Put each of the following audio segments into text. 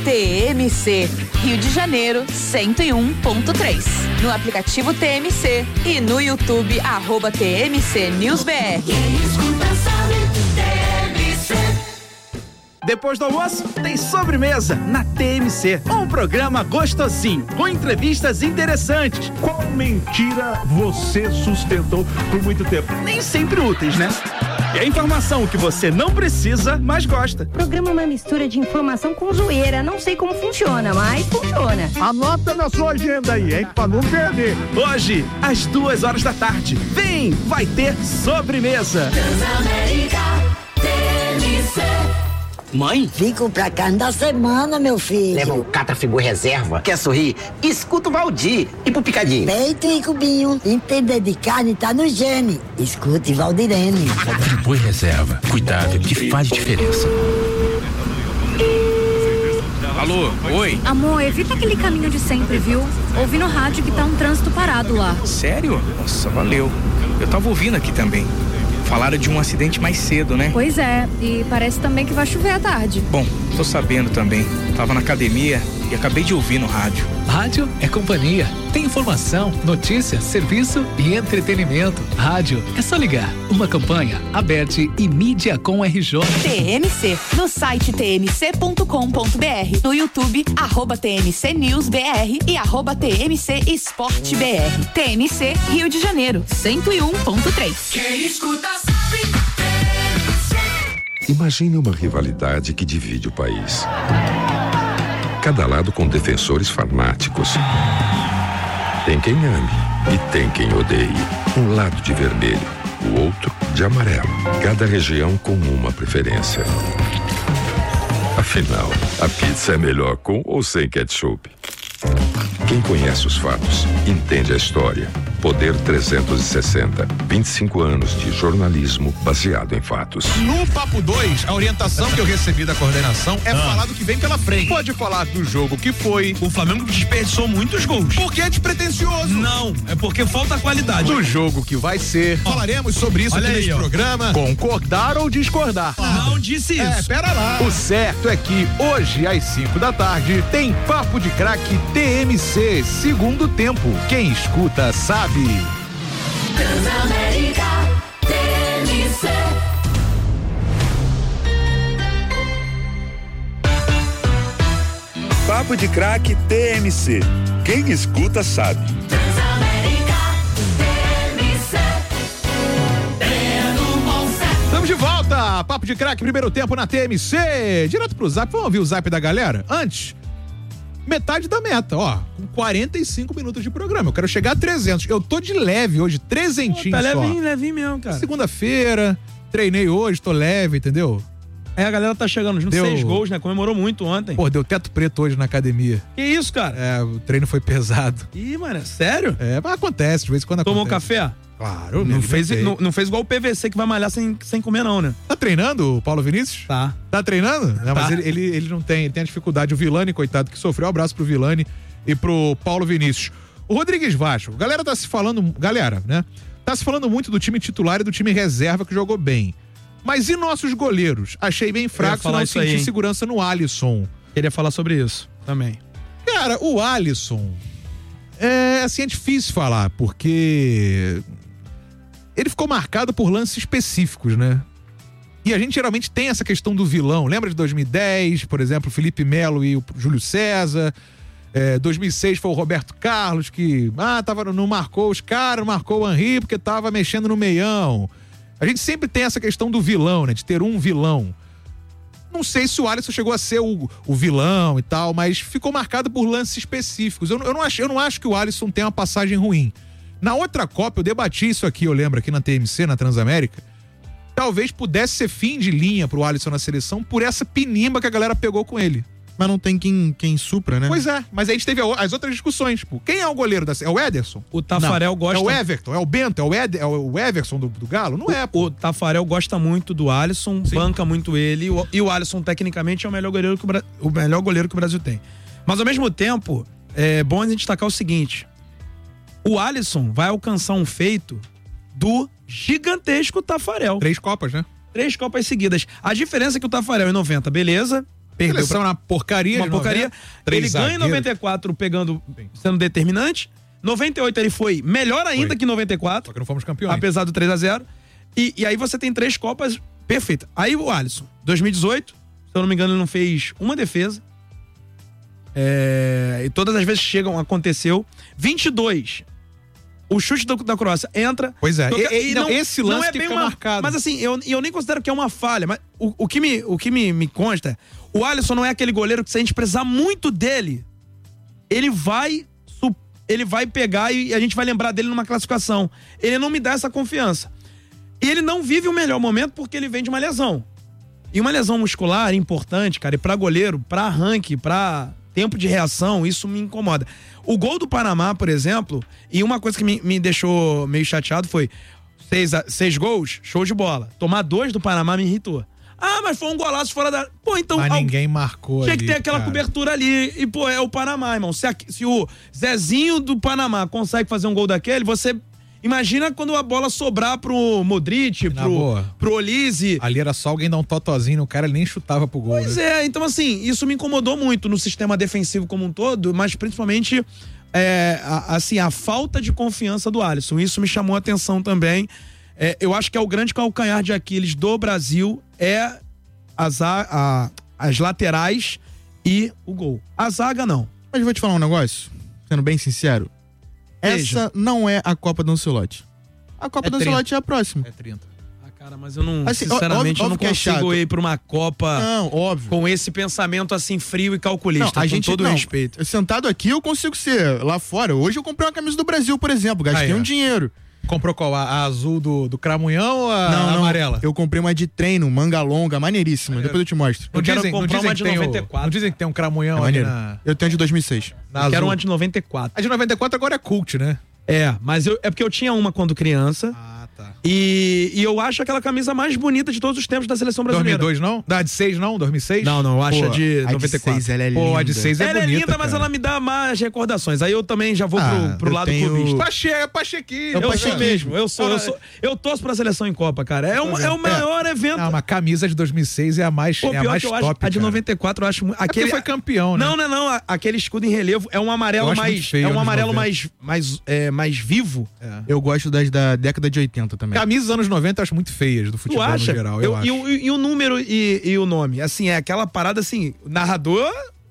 TMC, Rio de Janeiro, 101.3. No aplicativo TMC e no YouTube, @TMC News BR. Depois do almoço, tem sobremesa na TMC. Um programa gostosinho, com entrevistas interessantes. Qual mentira você sustentou por muito tempo? Nem sempre úteis, né? E a informação que você não precisa, mas gosta. O programa é uma mistura de informação com zoeira. Não sei como funciona, mas funciona. Anota na sua agenda aí, hein? Pra não perder. Hoje, às 2h. Vem, vai ter sobremesa. Transamérica, TMC. Mãe? Fico pra carne da semana, meu filho. Leva o Catrafigu Reserva. Quer sorrir? Escuta o Valdir. E pro Picadinho? Peito e cubinho. Entender de carne tá no gene. Escute Valdirene. Catrafigu Reserva. Cuidado que faz diferença. Alô, oi? Amor, evita aquele caminho de sempre, viu? Ouvi no rádio que tá um trânsito parado lá. Sério? Nossa, valeu. Eu tava ouvindo aqui também. Falaram de um acidente mais cedo, né? Pois é, e parece também que vai chover à tarde. Bom, tô sabendo também. Tava na academia e acabei de ouvir no rádio. Rádio é companhia. Tem informação, notícia, serviço e entretenimento. Rádio é só ligar. Uma campanha, Aberte e Mídia com RJ. TMC, no site tmc.com.br, no YouTube, @TMC News BR e @TMC Esporte BR. TMC, Rio de Janeiro, 101.3. Quem escuta sabe. Imagine uma rivalidade que divide o país. Cada lado com defensores fanáticos. Tem quem ame e tem quem odeie. Um lado de vermelho, o outro de amarelo. Cada região com uma preferência. Afinal, a pizza é melhor com ou sem ketchup? Quem conhece os fatos, entende a história. Poder 360. 25 anos de jornalismo baseado em fatos. No Papo 2, a orientação que eu recebi da coordenação é falar do que vem pela frente. Pode falar do jogo que foi. O Flamengo desperdiçou muitos gols. Porque é despretensioso. Não, é porque falta qualidade. Do jogo que vai ser. Falaremos sobre isso aqui neste programa. Concordar ou discordar. Não disse isso. Pera lá. O certo é que hoje, às 5h, tem Papo de Craque TMC, segundo tempo. Quem escuta sabe. Transamérica, TMC. Papo de Craque TMC. Quem escuta sabe. Transamérica, TMC. Estamos de volta. Papo de Craque, primeiro tempo na TMC. Direto pro Zap. Vamos ouvir o Zap da galera? Antes, metade da meta, ó, com 45 minutos de programa. Eu quero chegar a 300. Eu tô de leve hoje, trezentinho tá só. levinho mesmo, cara. Segunda-feira, treinei hoje, tô leve, entendeu? É, a galera tá chegando junto, 6 gols, né? Comemorou muito ontem. Pô, deu teto preto hoje na academia. Que isso, cara? É, o treino foi pesado. Ih, mano, sério? É, mas acontece, de vez em quando Tomou acontece. café? Claro, não fez igual o PVC que vai malhar sem comer não, né? Tá treinando o Paulo Vinícius? Tá. Tá treinando? Não, tá. Mas ele não tem a dificuldade. O Vilani, coitado, que sofreu. Um abraço pro Vilani e pro Paulo Vinícius. O Rodrigues Vasco, galera tá se falando, né? Tá se falando muito do time titular e do time reserva que jogou bem. Mas e nossos goleiros? Achei bem fracos, não senti segurança no Alisson. Queria falar sobre isso também. Cara, o Alisson é difícil falar, porque ele ficou marcado por lances específicos, né? E a gente geralmente tem essa questão do vilão. Lembra de 2010, por exemplo, o Felipe Melo e o Júlio César? 2006 foi o Roberto Carlos que não marcou os caras, não marcou o Henry porque tava mexendo no meião. A gente sempre tem essa questão do vilão, né? De ter um vilão. Não sei se o Alisson chegou a ser o vilão e tal, mas ficou marcado por lances específicos. Eu não acho que o Alisson tem uma passagem ruim. Na outra Copa, eu debati isso aqui, eu lembro, aqui na TMC, na Transamérica. Talvez pudesse ser fim de linha pro Alisson na seleção por essa pinimba que a galera pegou com ele. Mas não tem quem supra, né? Pois é, mas a gente teve as outras discussões. Tipo, quem é o goleiro da seleção? É o Ederson? O Tafarel gosta... É o Everton? É o Bento? É o Everson do Galo? Não é, pô. O Tafarel gosta muito do Alisson, banca muito ele. E o Alisson, tecnicamente, é o melhor goleiro que o Brasil tem. Mas, ao mesmo tempo, é bom a gente destacar o seguinte. O Alisson vai alcançar um feito do gigantesco Tafarel. 3 Copas, né? 3 Copas seguidas. A diferença é que o Tafarel em 90, beleza, Perdeu seleção na porcaria. Uma porcaria. Ele ganha em 94 sendo determinante. 98 ele foi melhor ainda que 94. Só que não fomos campeões. Apesar do 3-0. E aí você tem 3 Copas perfeitas. Aí o Alisson, 2018, se eu não me engano, ele não fez uma defesa. E todas as vezes que aconteceu. 22, o chute da Croácia entra. Pois é, esse lance não é que bem fica marcado. Mas assim, eu nem considero que é uma falha. Mas o que me consta, o Alisson não é aquele goleiro que, se a gente precisar muito dele, ele vai pegar e a gente vai lembrar dele numa classificação. Ele não me dá essa confiança. E ele não vive o melhor momento porque ele vem de uma lesão. E uma lesão muscular importante, cara, e pra goleiro, pra arranque, pra tempo de reação, isso me incomoda. O gol do Panamá, por exemplo, e uma coisa que me deixou meio chateado foi 6 gols, show de bola. Tomar 2 do Panamá me irritou. Mas foi um golaço fora da... Pô, então... Mas ninguém marcou tinha ali, que ter aquela cobertura ali. E, pô, é o Panamá, irmão. Se o Zezinho do Panamá consegue fazer um gol daquele, você... Imagina quando a bola sobrar pro Modric, pro Olise. Ali era só alguém dar um totozinho no cara, ele nem chutava pro gol. Pois é, então assim, isso me incomodou muito no sistema defensivo como um todo, mas principalmente a falta de confiança do Alisson. Isso me chamou a atenção também. Eu acho que é o grande calcanhar de Aquiles do Brasil, as laterais e o gol. A zaga não. Mas vou te falar um negócio, sendo bem sincero. Essa não é a Copa do Ancelotti. A Copa do Ancelotti é a próxima. É 30. Cara, mas eu não, assim, sinceramente, eu não consigo ir pra uma Copa com esse pensamento assim frio e calculista, com todo respeito. Sentado aqui eu consigo ser, lá fora. Hoje eu comprei uma camisa do Brasil, por exemplo, gastei um dinheiro. Comprou qual? A azul do Cramunhão ou a amarela? Eu comprei uma de treino, manga longa, maneiríssima. Depois eu te mostro. Eu quero comprar uma de 94. Não dizem que tem um Cramunhão ali na... Eu tenho a de 2006. Eu quero uma de 94. A de 94 agora é cult, né? Mas é porque eu tinha uma quando criança. Tá. E eu acho aquela camisa mais bonita de todos os tempos da seleção brasileira. 2002 não? Da de 6 não? 2006? Não, eu acho a de 94. A de 6 ela é linda. Pô, a de 6 é bonita, ela é linda, cara. mas ela me dá mais recordações. Aí eu também já vou pro lado clubista. Pachequinho. Eu sou mesmo. Eu torço pra seleção em Copa, cara. É o maior evento. Não, uma camisa de 2006 é a mais, top. A de 94 eu acho... Aquele foi campeão, né? Não. Aquele escudo em relevo é um amarelo mais... Feio, é um amarelo mais vivo. Eu gosto das da década de 80 também. Camisas dos anos 90 eu acho muito feias do futebol no geral, eu acho. E o número e o nome? Assim, é aquela parada assim, narrador...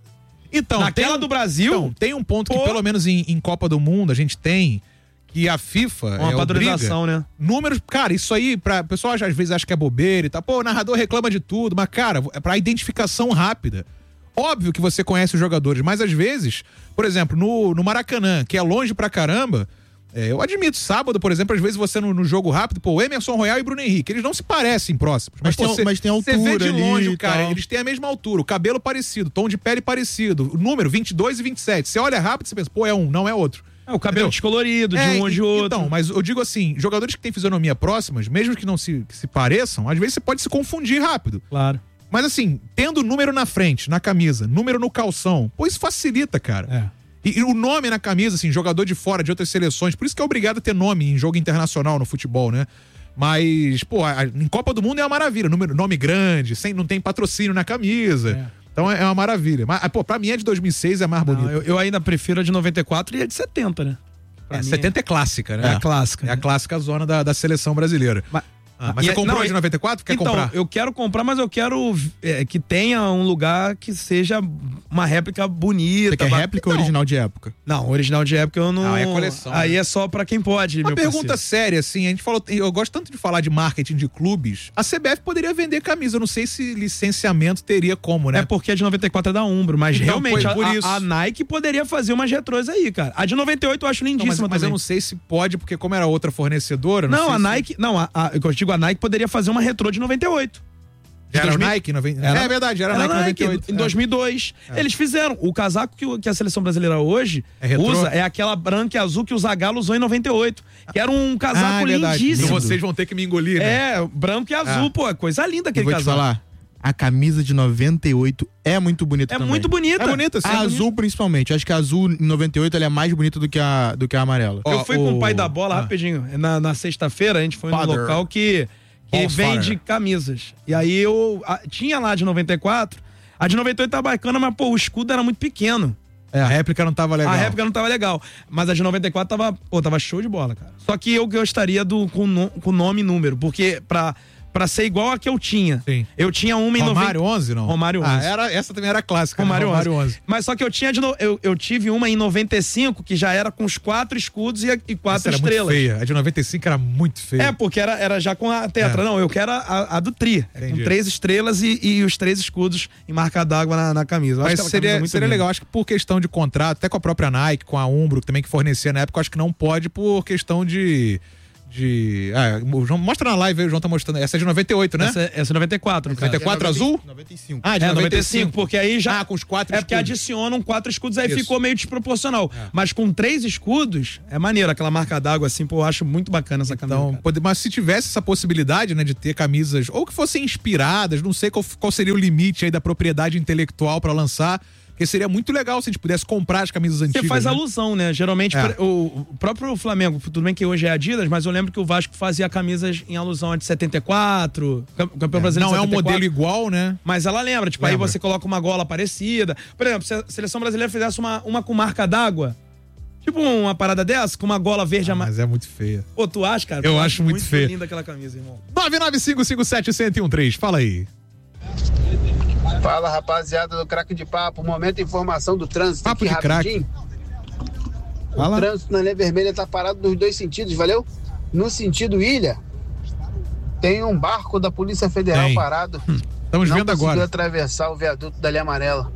Então, naquela do Brasil... Então, tem um ponto que pelo menos em Copa do Mundo a gente tem, que a FIFA uma padronização, né? Números, cara, isso aí, o pessoal às vezes acha que é bobeira e tal. Pô, o narrador reclama de tudo, mas cara, é pra identificação rápida. Óbvio que você conhece os jogadores, mas às vezes, por exemplo, no Maracanã, que é longe pra caramba... eu admito, sábado, por exemplo, às vezes você no jogo rápido, o Emerson Royal e Bruno Henrique, eles não se parecem próximos. Mas tem altura. Você vê de longe, cara, tal. eles têm a mesma altura, o cabelo parecido, tom de pele parecido, o número 22 e 27. Você olha rápido e você pensa, é um, não é outro. O cabelo descolorido, de um ou de outro. Então, mas eu digo assim, jogadores que têm fisionomia próximas, mesmo que não se pareçam, às vezes você pode se confundir rápido. Claro. Mas assim, tendo número na frente, na camisa, número no calção, isso facilita, cara. E o nome na camisa, assim, jogador de fora, de outras seleções, por isso que é obrigado a ter nome em jogo internacional no futebol, né? Mas, em Copa do Mundo é uma maravilha, nome grande, não tem patrocínio na camisa. Então é uma maravilha. Mas, pra mim a de 2006 é mais bonita. Eu ainda prefiro a de 94 e a de 70, né? 70 é clássica, né? É a clássica. É a clássica zona da seleção brasileira. Mas você comprou a de 94? Quer comprar? Eu quero comprar, mas eu quero que tenha um lugar que seja uma réplica bonita. Você quer réplica ou original de época? Não, original de época eu não... é coleção. Aí é só pra quem pode, Uma pergunta séria, assim, a gente falou, eu gosto tanto de falar de marketing de clubes, a CBF poderia vender camisa, eu não sei se licenciamento teria como, né? É porque a de 94 é da Umbro, mas então, realmente por isso. A Nike poderia fazer umas retrôs aí, cara. A de 98 eu acho lindíssima mas eu não sei se pode, porque como era outra fornecedora... Não, a Nike... Não, eu digo, a Nike poderia fazer uma retrô de 98. Era Nike? É verdade, era Nike 98. Em 2002. Eles fizeram. O casaco que a seleção brasileira hoje usa é aquela branca e azul que o Zagallo usou em 98. Que era um casaco lindíssimo. Então vocês vão ter que me engolir, né? Branco e azul, coisa linda aquele casaco. Vou te falar, a camisa de 98 é muito bonita também. Muito bonita. É bonita, sim. A azul, principalmente. Acho que a azul em 98 ela é mais bonita do que a amarela. Eu fui com o pai da bola rapidinho. Na sexta-feira a gente foi num local que vende camisas. E aí eu tinha lá de 94, A de 98 tá bacana, mas, pô, o escudo era muito pequeno. A réplica não tava legal. A réplica não tava legal. Mas a de 94 tava show de bola, cara. Só que eu gostaria com nome e número, porque pra ser igual a que eu tinha. Sim. Eu tinha uma em Romário 11, não? Romário 11. Essa também era clássica. Romário 11. Mas só que eu tive uma em 95 que já era com os 4 escudos e 4 era estrelas. Muito feia. A de 95 era muito feia. Porque era já com a tetra. Não, eu quero a do tri. Com 3 estrelas e os 3 escudos em marca d'água na camisa. Mas seria legal, acho que por questão de contrato, até com a própria Nike, com a Umbro, que também que fornecia na época, acho que não pode por questão de... o João, mostra na live aí, o João tá mostrando. Essa é de 98, né? Essa é 94, no caso. 94 azul? 95. De 95, porque aí já... com os 4 escudos. Porque adicionam 4 escudos, aí Isso. ficou meio desproporcional. Mas com 3 escudos, é maneiro. Aquela marca d'água assim, pô, eu acho muito bacana essa camisa. Mas se tivesse essa possibilidade, né, de ter camisas, ou que fossem inspiradas, não sei qual seria o limite aí da propriedade intelectual pra lançar, porque seria muito legal se a gente pudesse comprar as camisas antigas. Você faz né? alusão, né? Geralmente, o próprio Flamengo, tudo bem que hoje é Adidas, mas eu lembro que o Vasco fazia camisas em alusão a de 74, campeão brasileiro Não de 74. é um modelo igual, né? Mas ela lembra, tipo, aí você coloca uma gola parecida. Por exemplo, se a seleção brasileira fizesse uma com marca d'água, tipo uma parada dessa, com uma gola verde Mas é muito feia. Pô, tu acha, cara? Eu acho muito feia. Linda aquela camisa, irmão. 995571013, fala aí. Fala, rapaziada do Craque de Papo. Momento de informação do trânsito Papo aqui de rapidinho. O trânsito na linha vermelha tá parado nos 2 sentidos, valeu? No sentido ilha, tem um barco da Polícia Federal parado. Estamos vendo agora. Não conseguiu atravessar o viaduto da linha amarela.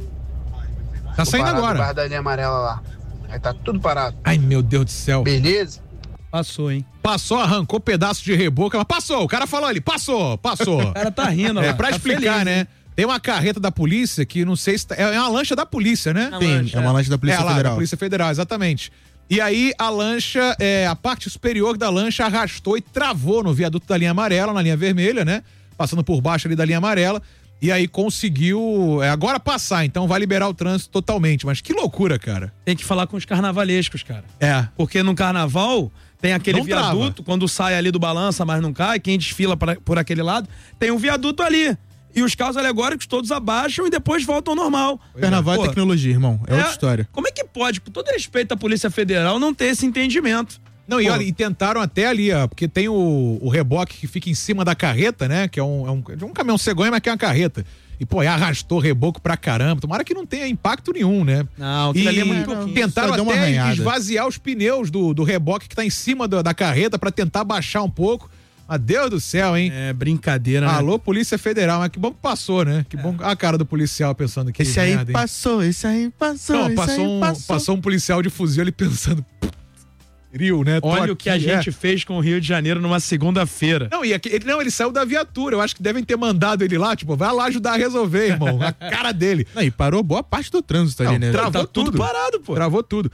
Tá saindo agora. Debaixo da linha amarela lá. Aí tá tudo parado. Ai, meu Deus do céu. Beleza? Passou, hein? Passou, arrancou pedaço de reboco, mas passou. O cara falou ali, passou. O cara tá rindo, É, lá. pra Tá explicar, feliz, né? hein? Tem uma carreta da polícia que não sei se... É uma lancha da polícia, né? É uma lancha da Polícia lá, Federal. Da Polícia Federal, exatamente. E aí a lancha, a parte superior da lancha arrastou e travou no viaduto da linha amarela, na linha vermelha, né? Passando por baixo ali da linha amarela. E aí conseguiu agora passar, então vai liberar o trânsito totalmente. Mas que loucura, cara. Tem que falar com os carnavalescos, cara. Porque no carnaval tem aquele não viaduto, trava. Quando sai ali do balança, mas não cai, quem desfila por aquele lado, tem um viaduto ali. E os carros alegóricos todos abaixam e depois voltam ao normal. Carnaval é tecnologia, irmão. É outra história. Como é que pode, com todo respeito à Polícia Federal, não ter esse entendimento? Não, e olha, e tentaram até ali, ó, porque tem o reboque que fica em cima da carreta, né? Que é um caminhão cegonha, mas que é uma carreta. E, pô, arrastou reboco pra caramba. Tomara que não tenha impacto nenhum, né? Não, aquilo ali é muito pouquinho. Tentaram até esvaziar os pneus do reboque que tá em cima da carreta pra tentar baixar um pouco. Mas Deus do céu, hein? É brincadeira, né? Alô, Polícia Federal, mas que bom que passou, né? Que bom a cara do policial pensando que Esse aí passou. Não, passou um policial de fuzil ali pensando... Rio, né? Olha o que a gente fez com o Rio de Janeiro numa segunda-feira. Não, ele saiu da viatura. Eu acho que devem ter mandado ele lá, tipo, vai lá ajudar a resolver, irmão. A cara dele. Não, e parou boa parte do trânsito ali, né? Travou tá tudo parado, pô. Travou tudo.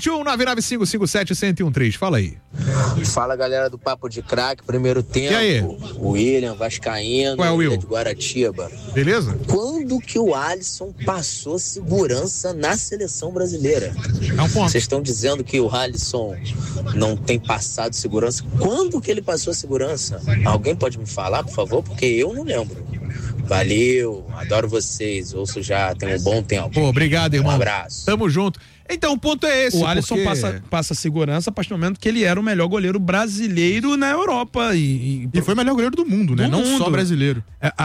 21-99557-1013, fala aí. Fala, galera do Papo de Craque, primeiro tempo. E aí? O William Vascaíno, Qual é o Will? de Guaratiba. Beleza? Quando que o Alisson passou segurança na seleção brasileira? É um ponto. Vocês estão dizendo que o Alisson não tem passado segurança. Quando que ele passou segurança? Alguém pode me falar, por favor? Porque eu não lembro. Valeu, adoro vocês, ouço já tem um bom tempo. Pô, obrigado, irmão. Um abraço. Tamo junto. Então, o ponto é esse. O Alisson passa segurança a partir do momento que ele era o melhor goleiro brasileiro na Europa. E foi o melhor goleiro do mundo, né? Não só brasileiro.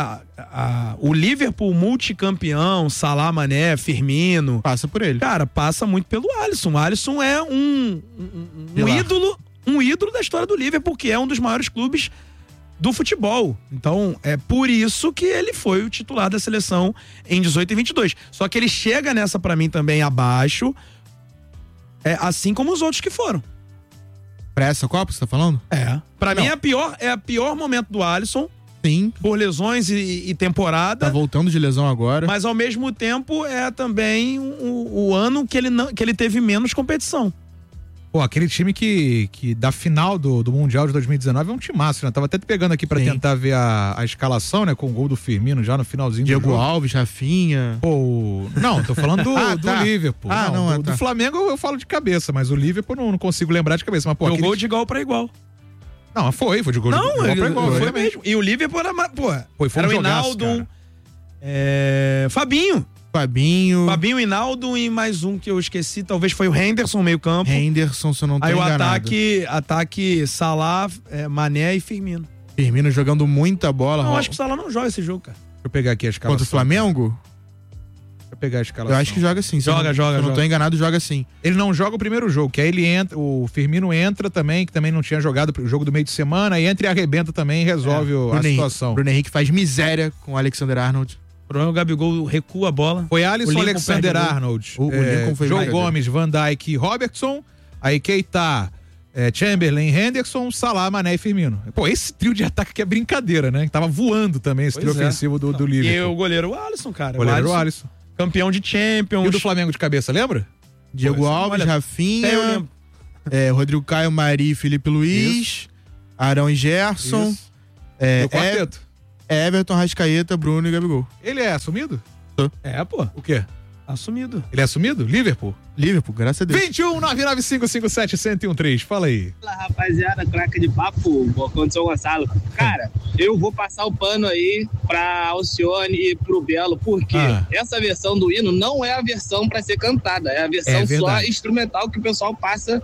O Liverpool multicampeão, Salah, Mané, Firmino. Passa por ele. Cara, passa muito pelo Alisson. O Alisson é um ídolo da história do Liverpool, que é um dos maiores clubes do futebol. Então, é por isso que ele foi o titular da seleção em 18 e 22. Só que ele chega nessa, pra mim, também abaixo, assim como os outros que foram. Pra essa Copa, você tá falando? Pra mim, é a pior momento do Alisson. Sim. Por lesões e temporada. Tá voltando de lesão agora. Mas, ao mesmo tempo, é também o ano que ele teve menos competição. Pô, aquele time que da final do Mundial de 2019 é um timaço, né? Tava até pegando aqui pra tentar ver a escalação, né? Com o gol do Firmino já no finalzinho Diego do jogo. Alves, Rafinha. Pô, não, tô falando do Liverpool. Do Flamengo eu falo de cabeça, mas o Liverpool não consigo lembrar de cabeça. Mas, pô, jogou de igual pra igual. Não, foi de igual pra igual. Foi mesmo. E o Liverpool era, foi era um o jogaço, Hinaldo. Fabinho, Hinaldo e mais um que eu esqueci, talvez foi o Henderson, meio campo. Henderson, se eu não tô enganado. Aí o ataque Salah, Mané e Firmino. Firmino jogando muita bola. Não, acho que o Salah não joga esse jogo, cara. Deixa eu pegar aqui a escalação. Contra o Flamengo? Deixa eu pegar a escalação. Eu acho que joga sim. Joga. Se eu não tô enganado, joga sim. Ele não joga o primeiro jogo, que aí ele entra, o Firmino entra também, que também não tinha jogado o jogo do meio de semana, e entra e arrebenta também e resolve a situação. Bruno Henrique faz miséria com o Alexander-Arnold. O problema é o Gabigol recua a bola. Foi Alisson, Alexander-Arnold, o Lincoln foi Joe mais Gomes, Van Dijk e Robertson, aí Keita, Chamberlain, Henderson, Salah, Mané e Firmino. Pô, esse trio de ataque aqui é brincadeira, né? Tava voando também esse trio ofensivo do Liverpool. E o goleiro, o Alisson, cara. O Alisson. Campeão de Champions. E o do Flamengo de cabeça, lembra? Diego Alves, Rafinha, Rodrigo Caio, Mari, Felipe Luiz, Arão e Gerson. O quarteto. Everton, Rascaeta, Bruno e Gabigol. Ele é assumido? Pô. O quê? Assumido. Ele é assumido? Liverpool, graças a Deus. 21-995-57-1013. Fala aí. Fala, rapaziada, craque de papo, Bocão de São Gonçalo. Cara, eu vou passar o pano aí pra Alcione e pro Belo, porque essa versão do hino não é a versão pra ser cantada, é a versão só instrumental que o pessoal passa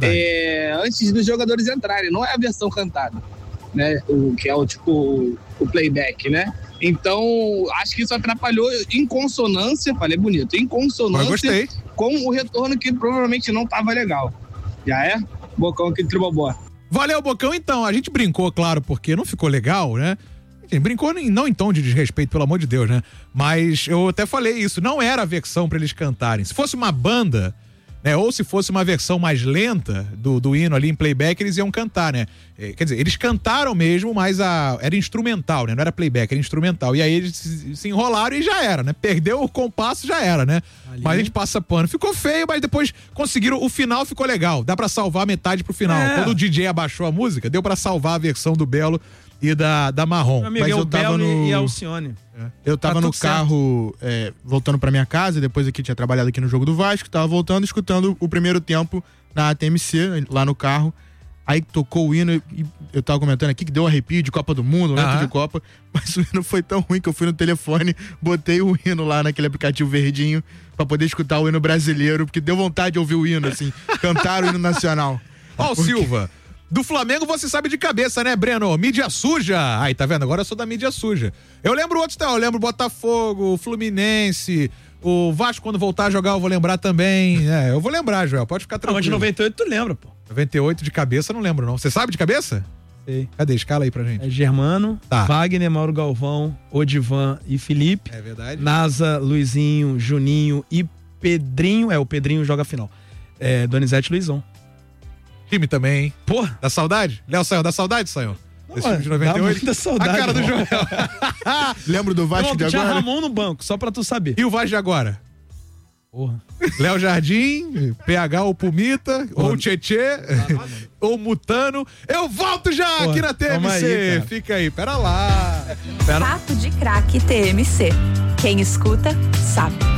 antes dos jogadores entrarem, não é a versão cantada, né? Que é o playback, né? Então, acho que isso atrapalhou em consonância, falei bonito, em consonância com o retorno que provavelmente não tava legal. Já é? Bocão aqui de Tribobó. Valeu, Bocão. Então, a gente brincou, claro, porque não ficou legal, né? Brincou não em tom de desrespeito, pelo amor de Deus, né? Mas eu até falei isso, não era a versão pra eles cantarem. Se fosse uma banda, né? Ou se fosse uma versão mais lenta do hino ali em playback, eles iam cantar, né? Quer dizer, eles cantaram mesmo, mas era instrumental, né? Não era playback, era instrumental. E aí eles se enrolaram e já era, né? Perdeu o compasso, já era, né? Mas a gente passa pano. Ficou feio, mas depois conseguiram. O final ficou legal. Dá pra salvar metade pro final. Quando o DJ abaixou a música, deu pra salvar a versão do Belo e da Marrom. Meu amigo, mas eu tava Belo e Alcione. Eu tava no carro, voltando pra minha casa, depois aqui tinha trabalhado aqui no jogo do Vasco, tava voltando, escutando o primeiro tempo na TMC, lá no carro. Aí tocou o hino e eu tava comentando aqui que deu um arrepio de Copa do Mundo, lento de Copa, mas o hino foi tão ruim que eu fui no telefone, botei o hino lá naquele aplicativo verdinho pra poder escutar o hino brasileiro, porque deu vontade de ouvir o hino, assim, cantar o hino nacional. Ó, o Silva. Do Flamengo você sabe de cabeça, né, Breno? Mídia suja. Aí, tá vendo? Agora eu sou da mídia suja. Eu lembro outros, eu lembro Botafogo, Fluminense, o Vasco quando voltar a jogar eu vou lembrar também. Eu vou lembrar, Joel, pode ficar tranquilo. Mas de 98 tu lembra, pô. 98 de cabeça não lembro, não. Você sabe de cabeça? Sei. Cadê? Escala aí pra gente. É Germano, Wagner, Mauro Galvão, Odivan e Felipe. É verdade. Nasa, Luizinho, Juninho e Pedrinho. O Pedrinho joga a final. Donizete e Luizão. Time também, hein? Pô, dá saudade? Léo saiu, dá saudade, saiu? Esse time de 98? Dá muita saudade. A cara do Joel. Lembro do Vasco de agora? Tinha Ramon no banco, só pra tu saber. E o Vasco de agora? Porra. Léo Jardim, PH ou Pumita, ou Tietê, ou Mutano. Eu volto já aqui na TMC. Aí, fica aí, pera lá. Papo de Craque TMC. Quem escuta, sabe.